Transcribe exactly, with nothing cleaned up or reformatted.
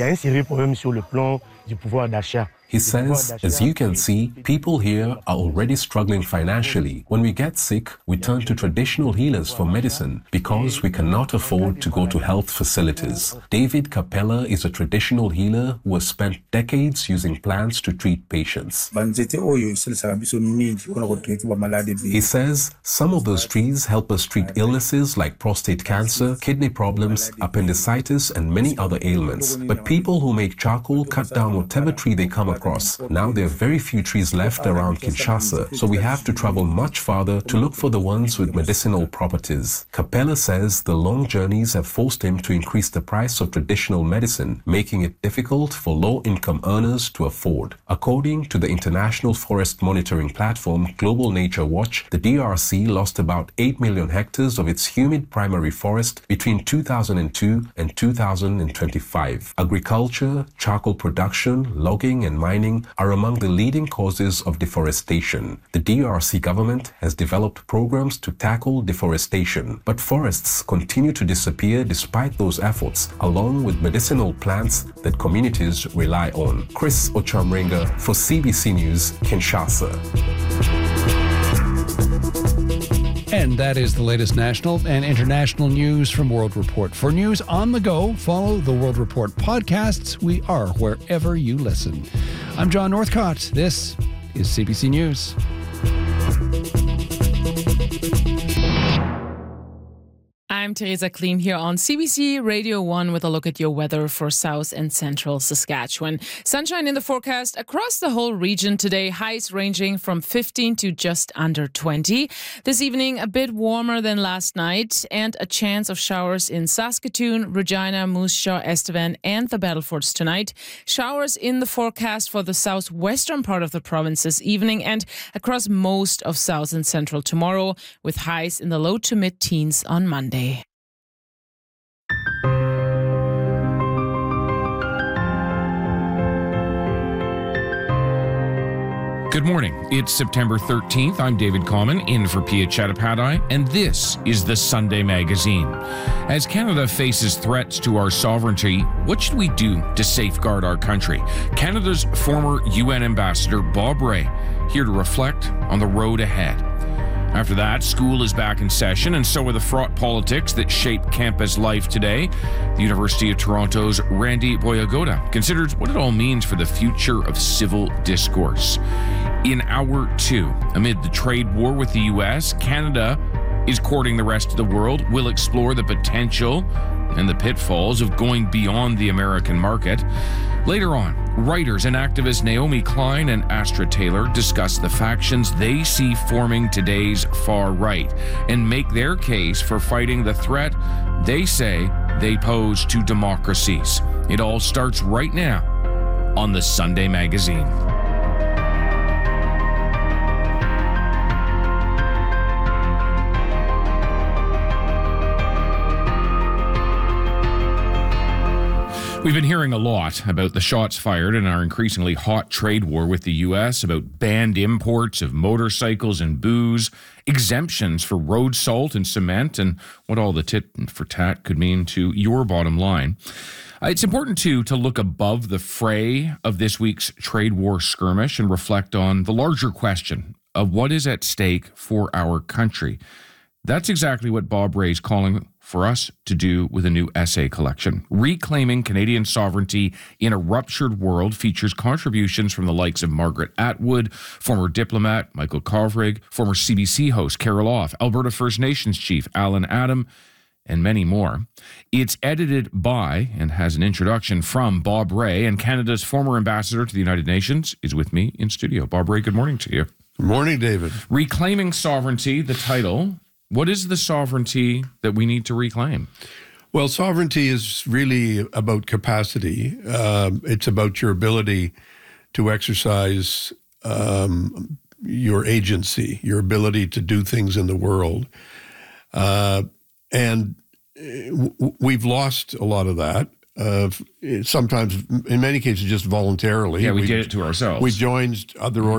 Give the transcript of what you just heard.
Il y a un sérieux problème sur le plan du pouvoir d'achat. He says, as you can see, people here are already struggling financially. When we get sick, we turn to traditional healers for medicine because we cannot afford to go to health facilities. David Capella is a traditional healer who has spent decades using plants to treat patients. He says some of those trees help us treat illnesses like prostate cancer, kidney problems, appendicitis, and many other ailments. But people who make charcoal cut down whatever tree they come across. Now there are very few trees left around Kinshasa, so we have to travel much farther to look for the ones with medicinal properties. Capella says the long journeys have forced him to increase the price of traditional medicine, making it difficult for low-income earners to afford. According to the international forest monitoring platform Global Nature Watch, the D R C lost about eight million hectares of its humid primary forest between two thousand two and two thousand twenty-five. Agriculture, charcoal production, logging, and mining are among the leading causes of deforestation. The D R C government has developed programs to tackle deforestation, but forests continue to disappear despite those efforts, along with medicinal plants that communities rely on. Chris Ochamringa for C B C News, Kinshasa. And that is the latest national and international news from World Report. For news on the go, follow the World Report podcasts. We are wherever you listen. I'm John Northcott. This is C B C News. I'm Teresa Kleen here on C B C Radio one with a look at your weather for South and Central Saskatchewan. Sunshine in the forecast across the whole region today, highs ranging from fifteen to just under twenty. This evening, a bit warmer than last night and a chance of showers in Saskatoon, Regina, Moose Jaw, Estevan and the Battlefords tonight. Showers in the forecast for the southwestern part of the province this evening and across most of South and Central tomorrow, with highs in the low to mid-teens on Monday. Good morning. It's September thirteenth. I'm David Common, in for Pia Chattopadhyay, and this is the Sunday Magazine. As Canada faces threats to our sovereignty, what should we do to safeguard our country? Canada's former U N ambassador, Bob Rae, here to reflect on the road ahead. After that, school is back in session, and so are the fraught politics that shape campus life today. The University of Toronto's Randy Boyagoda considers what it all means for the future of civil discourse. In hour two, amid the trade war with the U S, Canada is courting the rest of the world. We'll explore the potential and the pitfalls of going beyond the American market. Later on, writers and activist Naomi Klein and Astra Taylor discuss the factions they see forming today's far right and make their case for fighting the threat they say they pose to democracies. It all starts right now on the Sunday Magazine. We've been hearing a lot about the shots fired in our increasingly hot trade war with the U S, about banned imports of motorcycles and booze, exemptions for road salt and cement, and what all the tit for tat could mean to your bottom line. Uh, it's important, too, to look above the fray of this week's trade war skirmish and reflect on the larger question of what is at stake for our country. That's exactly what Bob Rae is calling for us to do with a new essay collection. Reclaiming Canadian Sovereignty in a Ruptured World features contributions from the likes of Margaret Atwood, former diplomat Michael Kovrig, former C B C host Carol Off, Alberta First Nations chief Alan Adam, and many more. It's edited by and has an introduction from Bob Rae, and Canada's former ambassador to the United Nations is with me in studio. Bob Rae, good morning to you. Good morning, David. Reclaiming Sovereignty, the title. What is the sovereignty that we need to reclaim? Well, sovereignty is really about capacity. Uh, it's about your ability to exercise um, your agency, your ability to do things in the world. Uh, and w- we've lost a lot of that. Uh, sometimes, in many cases, just voluntarily. Yeah, we, we did it to ourselves. We joined other